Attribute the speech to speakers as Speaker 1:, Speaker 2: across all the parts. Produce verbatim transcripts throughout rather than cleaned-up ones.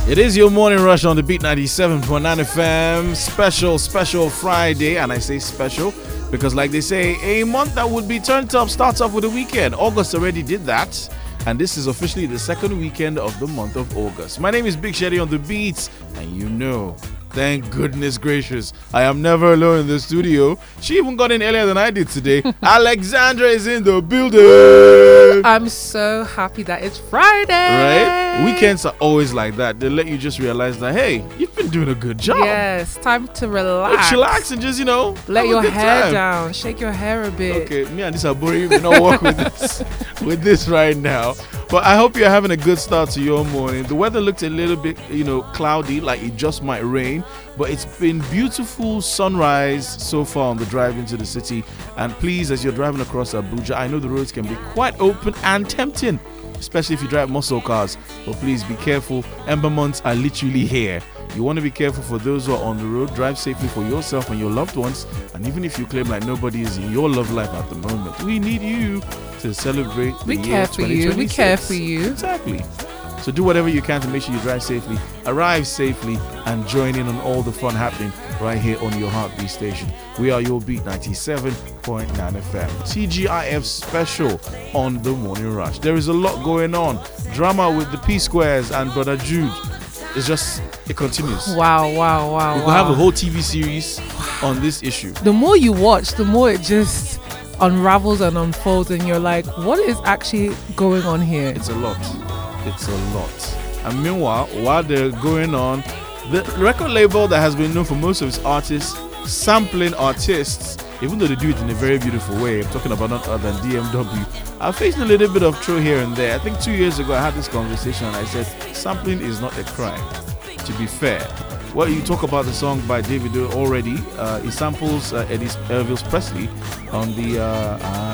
Speaker 1: It is your morning rush on the Beat ninety-seven point nine F M. Special, special Friday. And I say special because, like they say, a month that would be turned up starts off with a weekend. August already did that. And this is officially the second weekend of the month of August. My name is Big Shady on the Beats. And you know, thank goodness gracious, I am never alone in the studio. She even got in earlier than I did today. Alexandra is in the building.
Speaker 2: I'm so happy that it's Friday.
Speaker 1: Right? Weekends are always like that. They let you just realize that, hey, you've been doing a good job.
Speaker 2: Yes, time to relax.
Speaker 1: Relax and just, you know,
Speaker 2: let your hair
Speaker 1: time.
Speaker 2: down. Shake your hair a bit.
Speaker 1: Okay, me and this are boring. We don't work with this, with this right now. But I hope you're having a good start to your morning. The weather looked a little bit, you know, cloudy, like it just might rain. But it's been beautiful sunrise so far on the drive into the city. And please, as you're driving across Abuja, I know the roads can be quite open and tempting, especially if you drive muscle cars. But please be careful. Ember months are literally here. You want to be careful for those who are on the road. Drive safely for yourself and your loved ones. And even if you claim like nobody is in your love life at the moment, we need you to celebrate the
Speaker 2: we
Speaker 1: year
Speaker 2: care for you. We care for you.
Speaker 1: Exactly. So do whatever you can to make sure you drive safely, arrive safely, and join in on all the fun happening right here on your Heartbeat station. We are your Beat ninety-seven point nine F M. T G I F special on the Morning Rush. There is a lot going on. Drama with the P Squares and Brother Jude. It's just, it continues.
Speaker 2: Wow, wow, wow.
Speaker 1: We
Speaker 2: wow.
Speaker 1: could have a whole T V series on this issue.
Speaker 2: The more you watch, the more it just unravels and unfolds, and you're like, what is actually going on here?
Speaker 1: It's a lot. It's a lot. And meanwhile, while they're going on, the record label that has been known for most of its artists sampling artists, even though they do it in a very beautiful way, I'm talking about none other than D M W, are facing a little bit of throw here and there. I think two years ago I had this conversation and I said sampling is not a crime, to be fair. Well, you talk about the song by Davido already. Uh, he samples uh, Eddie Elvis Presley on the uh,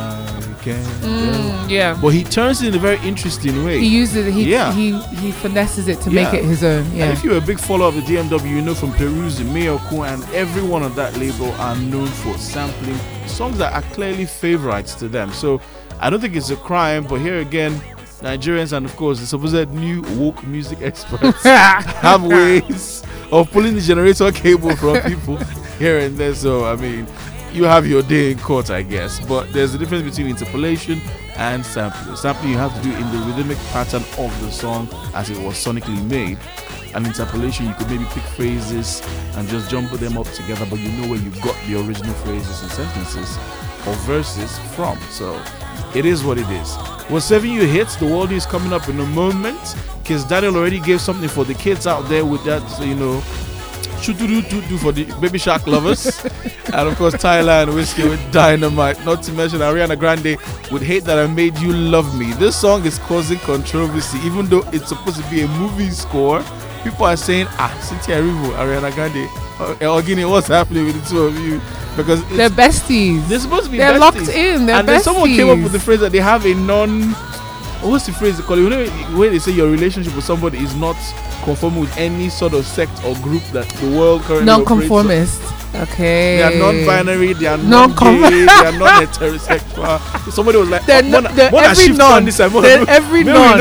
Speaker 1: I Can
Speaker 2: Mm, yeah.
Speaker 1: But he turns it in a very interesting way.
Speaker 2: He uses it, he,
Speaker 1: Yeah.
Speaker 2: he, he finesses it to
Speaker 1: Yeah.
Speaker 2: make it his own. Yeah.
Speaker 1: And if you're a big follower of the D M W, you know from Peruzzi, Mayoko, and everyone on that label are known for sampling songs that are clearly favorites to them. So I don't think it's a crime, but here again, Nigerians and of course the supposed new woke music experts have ways of pulling the generator cable from people here and there. So I mean, you have your day in court, I guess. But there's a difference between interpolation and sampling. Sampling you have to do in the rhythmic pattern of the song as it was sonically made. And interpolation, you could maybe pick phrases and just jumble them up together, but you know where you got the original phrases and sentences or verses from. So it is what it is. We're serving you hits. The world is coming up in a moment. Kiss Daniel already gave something for the kids out there with that, you know, do for the Baby Shark lovers. And of course Tyler and Whiskey with Dynamite. Not to mention Ariana Grande would Hate That I Made You Love Me. This song is causing controversy, even though it's supposed to be a movie score. People are saying, ah, Cynthia Erivo, Ariana Grande, uh, Ogini, what's happening with the two of you? Because
Speaker 2: they're besties.
Speaker 1: They're supposed to be
Speaker 2: they're
Speaker 1: besties.
Speaker 2: locked in. They're
Speaker 1: and
Speaker 2: besties.
Speaker 1: then someone came up with the phrase that they have a non. What's the phrase they call it? You know, when they say your relationship with somebody is not conforming with any sort of sect or group that the world currently
Speaker 2: non-conformist. Okay.
Speaker 1: They are non-binary. They are non-gay. They are non-heterosexual. Somebody was like,
Speaker 2: they're
Speaker 1: oh,
Speaker 2: no, they're every non. They're every non.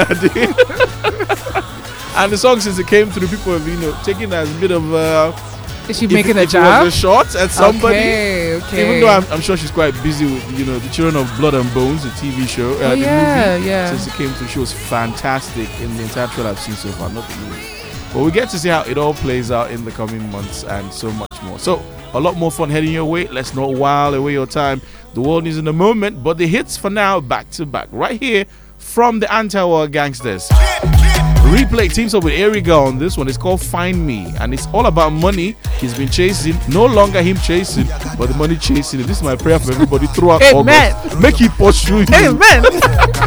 Speaker 1: And the song, since it came through, people have, you know, taken it as a bit of uh,
Speaker 2: is she
Speaker 1: if,
Speaker 2: making
Speaker 1: if
Speaker 2: a jab?
Speaker 1: It was a shot at somebody.
Speaker 2: Okay, okay.
Speaker 1: Even though I'm, I'm sure she's quite busy with, you know, the Children of Blood and Bones, the T V show, uh,
Speaker 2: oh,
Speaker 1: the
Speaker 2: yeah,
Speaker 1: movie.
Speaker 2: Yeah.
Speaker 1: Since it came through, she was fantastic in the entire trailer I've seen so far, not the movie. But we get to see how it all plays out in the coming months and so much more. So a lot more fun heading your way. Let's not while away your time. The world is in the moment, but the hits for now, back to back, right here from the Anti-War Gangsters. Replay teams up with Eriga on this one. It's called Find Me, and it's all about money he's been chasing. No longer him chasing, but the money chasing him. This is my prayer for everybody throughout
Speaker 2: Amen.
Speaker 1: August. Make it pursue you.
Speaker 2: Amen.